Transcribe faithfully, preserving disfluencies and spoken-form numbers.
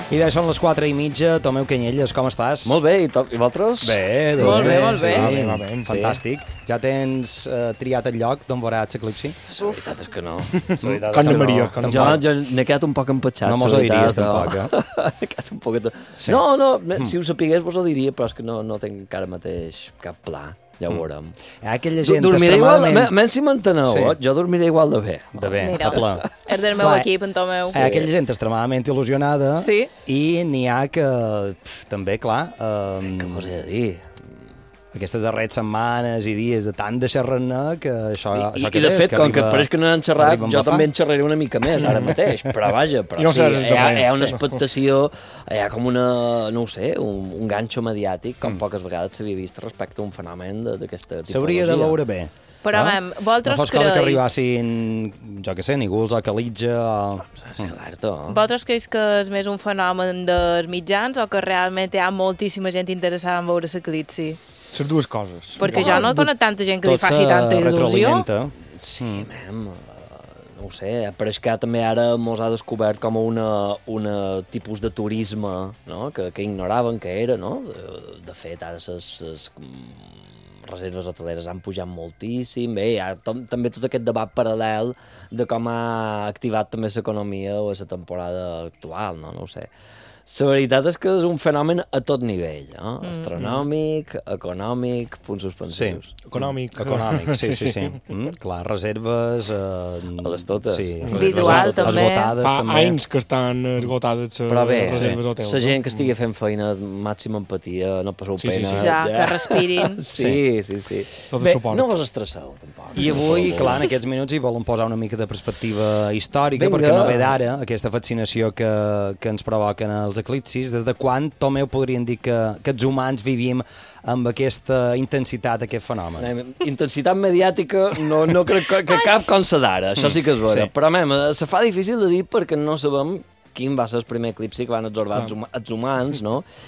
I de són les quatre i mitja. Tomeu Canyelles, com estàs? Molt bé, i, to i vosaltres? Bé, bé. Molt bé, molt bé. Sí, Va bé, va bé, fantàstic. Sí. Ja tens uh, triat el lloc d'on veuràs l'eclipsi? La veritat és que no. Con Maria. No. Jo, jo n'he quedat un poc empatxat. No mos ho diries, tampoc, eh? N'he quedat un poquet... Sí. No, no, si ho sapigués vos ho diria, però és que no, no tinc encara mateix cap pla. Ja ho veurem. Hi ha aquella gent dormiré extremadament... igual, menys si m'enteneu, sí. Jo dormiré igual de bé. De bé, Mira, a pla. és del meu equip, en Tomeu. Hi ha aquella gent extremadament il·lusionada sí. I n'hi ha que, pf, també, clar... Um, Què vos he de dir? Aquestes darreres setmanes i dies de tant de xerrar-ne que això, I, això i, que i de és, fet, que com arriba, que pareix que no n'han xerrat, jo també en fa. xerraré una mica més ara mateix, però vaja, però no sí, hi ha, hi ha una sí. expectació, hi ha com una, no ho sé, un, un ganxo mediàtic com mm. poques vegades s'havia vist respecte a un fenomen d'aquesta tipologia. S'hauria de veure bé. Però, eh? mem, vosaltres no fos creus... cosa que arribassin, jo què sé, Niguls o Calitja o... Sí, alerta. Vosaltres creus que és més un fenomen dels mitjans o que realment hi ha moltíssima gent interessada en veure l'eclipsi? Les dues coses. Perquè ja no dona tanta gent que li faci tanta il·lusió. Sí, mem, no ho sé, però és que també ara mos ha descobert com una, una tipus de turisme, no?, que, que ignoraven que era, no? De, de fet, ara les reserves hoteleres han pujat moltíssim, bé, hi ha to, també tot aquest debat paral·lel de com ha activat també l'economia o la temporada actual, no? No ho sé. La veritat és que és un fenomen a tot nivell, eh? Mm. Astronòmic, econòmic, punts suspensius. Sí, econòmic. Econòmic, sí, sí, sí. Mm, clar, reserves... Eh, a les totes. Sí, visual, també. Esgotades, Fa també. anys que estan esgotades les reserves sí. hotels. La gent que estigui fent feina, màxima empatia, no passeu sí, pena. Sí, sí. Ja, ja, que respirin. Sí, sí, sí. sí. Bé, no vos estresseu, tampoc. I avui, clar, en aquests minuts hi volem posar una mica de perspectiva històrica, Vinga. Perquè no ve d'ara aquesta fascinació que, que ens provoquen els eclipsis. Des de quan, Tomeu, podrien dir que, que els humans vivim amb aquesta intensitat, aquest fenomen? Intensitat mediàtica no, no crec que, que cap com sa d'ara, això sí que és vera. Sí. Però, mem, se fa difícil de dir perquè no sabem quin va ser el primer eclipsi que van observar els, hum els humans, no?